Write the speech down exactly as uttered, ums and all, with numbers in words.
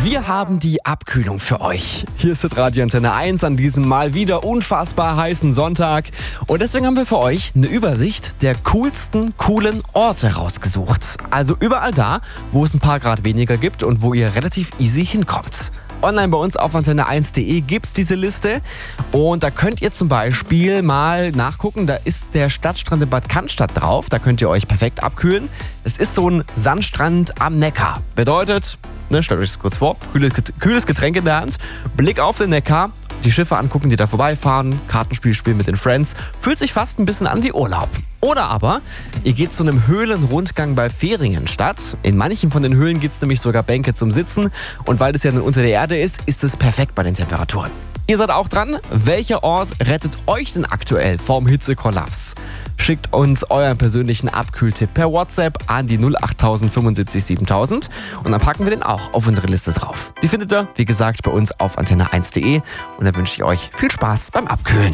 Wir haben die Abkühlung für euch. Hier ist Radio Antenne eins an diesem mal wieder unfassbar heißen Sonntag. Und deswegen haben wir für euch eine Übersicht der coolsten, coolen Orte rausgesucht. Also überall da, wo es ein paar Grad weniger gibt und wo ihr relativ easy hinkommt. Online bei uns auf antenne eins punkt de gibt es diese Liste und da könnt ihr zum Beispiel mal nachgucken, da ist der Stadtstrand in Bad Cannstatt drauf, da könnt ihr euch perfekt abkühlen. Es ist so ein Sandstrand am Neckar. Bedeutet, ne, stellt euch das kurz vor, kühles, kühles Getränk in der Hand, Blick auf den Neckar, die Schiffe angucken, die da vorbeifahren, Kartenspiel spielen mit den Friends, fühlt sich fast ein bisschen an wie Urlaub. Oder aber, ihr geht zu einem Höhlenrundgang bei Feringenstadt. In manchen von den Höhlen gibt es nämlich sogar Bänke zum Sitzen. Und weil das ja dann unter der Erde ist, ist es perfekt bei den Temperaturen. Ihr seid auch dran. Welcher Ort rettet euch denn aktuell vorm Hitzekollaps? Schickt uns euren persönlichen Abkühltipp per WhatsApp an die null acht null null fünfundsiebzig siebentausend und dann packen wir den auch auf unsere Liste drauf. Die findet ihr, wie gesagt, bei uns auf antenne eins punkt de und dann wünsche ich euch viel Spaß beim Abkühlen.